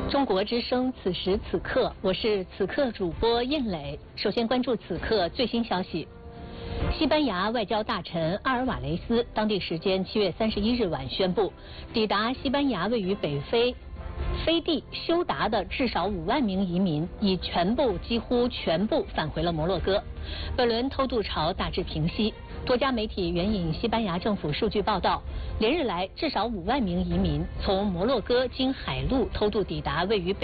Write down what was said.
中国之声，此时此刻，我是此刻主播燕磊。首先关注此刻最新消息。西班牙外交大臣阿尔瓦雷斯当地时间7月31日晚宣布，抵达西班牙位于北非地休达的至少5万名移民已几乎全部返回了摩洛哥。本轮偷渡潮大致平息。多家媒体援引西班牙政府数据报道，连日来至少5万名移民从摩洛哥经海路偷渡抵达位于